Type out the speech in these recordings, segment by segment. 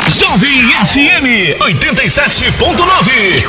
Jovem FM 87.9.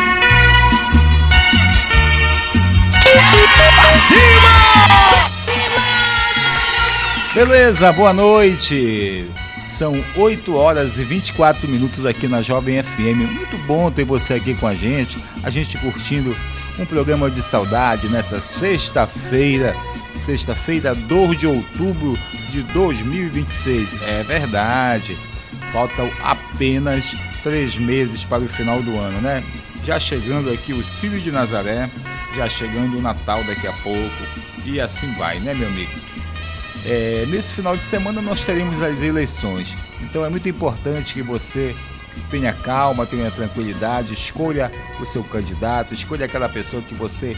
Beleza, boa noite. São 8 horas e 24 minutos aqui na Jovem FM. Muito bom ter você aqui com a gente curtindo um programa de saudade nessa sexta-feira, 2 de outubro de 2026. É verdade, faltam apenas 3 meses para o final do ano, né? Já chegando aqui o Círio de Nazaré, já chegando o Natal daqui a pouco e assim vai, né, meu amigo? Nesse final de semana nós teremos as eleições, então é muito importante que você tenha calma, tenha tranquilidade, escolha o seu candidato, escolha aquela pessoa que você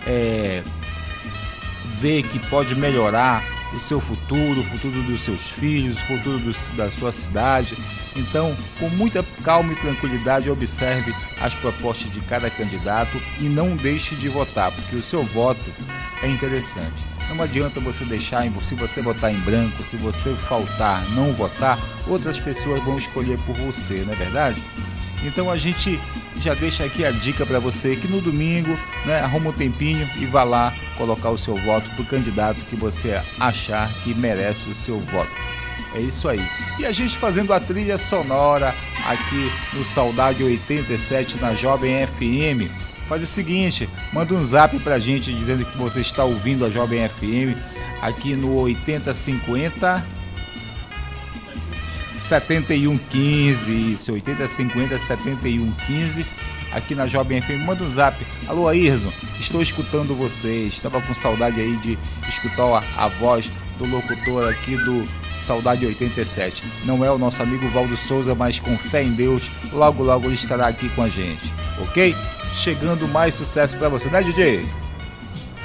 vê que pode melhorar o seu futuro, o futuro dos seus filhos, o futuro da sua cidade. Então, com muita calma e tranquilidade, observe as propostas de cada candidato e não deixe de votar, porque o seu voto é interessante. Não adianta você deixar, se você votar em branco, se você faltar, não votar, outras pessoas vão escolher por você, não é verdade? Então a gente já deixa aqui a dica para você que no domingo, né, arruma um tempinho e vá lá colocar o seu voto para o candidato que você achar que merece o seu voto. É isso aí. E a gente fazendo a trilha sonora aqui no Saudade 87 na Jovem FM. Faz o seguinte, manda um zap pra gente dizendo que você está ouvindo a Jovem FM aqui no 8050 7115, isso, 8050 7115, aqui na Jovem FM. Manda um zap. Alô, Ayrton, estou escutando vocês. Estava com saudade aí de escutar a voz do locutor aqui do Saudade 87. Não é o nosso amigo Valdo Souza, mas com fé em Deus, logo logo ele estará aqui com a gente, ok? Chegando mais sucesso pra você, né, DJ?